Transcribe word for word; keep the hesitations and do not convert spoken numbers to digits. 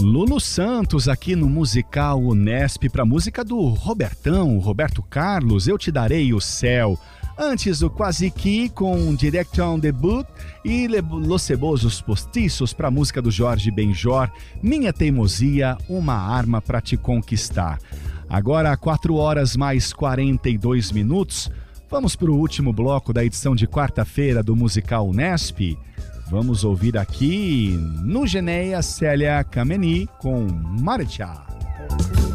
Lulu Santos aqui no Musical Unesp para música do Robertão, Roberto Carlos, Eu Te Darei o Céu. Antes o Quase Que com Direction Debut e Los Cebosos Postiços para música do Jorge Benjor, Minha Teimosia, Uma Arma para Te Conquistar. Agora quatro horas mais quarenta e dois minutos, vamos para o último bloco da edição de quarta-feira do Musical Unesp. Vamos ouvir aqui no Geneia Célia Kameni com Marechá.